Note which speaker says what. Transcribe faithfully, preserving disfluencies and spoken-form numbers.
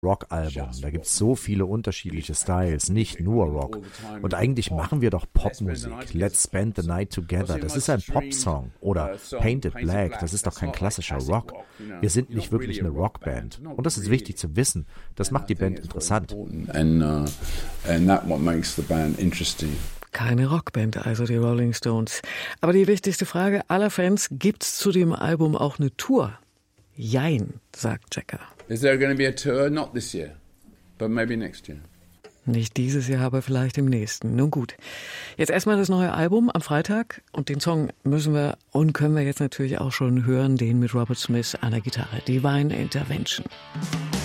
Speaker 1: Rock-Album. Da gibt es so viele unterschiedliche Styles, nicht nur Rock. Und eigentlich machen wir doch Popmusik. Let's Spend the Night Together, das ist ein Popsong. Oder Painted Black, das ist doch kein klassischer Rock. Wir sind nicht wirklich eine Rockband. Und das ist wichtig zu wissen. Das macht die Band interessant.
Speaker 2: Keine Rockband, also die Rolling Stones. Aber die wichtigste Frage aller Fans, gibt's zu dem Album auch eine Tour? Jein, sagt Jagger.
Speaker 3: Is there going to be a tour? Not this year, but maybe next year.
Speaker 2: Nicht dieses Jahr, aber vielleicht im nächsten. Nun gut. Jetzt erstmal das neue Album am Freitag. Und den Song müssen wir und können wir jetzt natürlich auch schon hören, den mit Robert Smith an der Gitarre. Divine Intervention.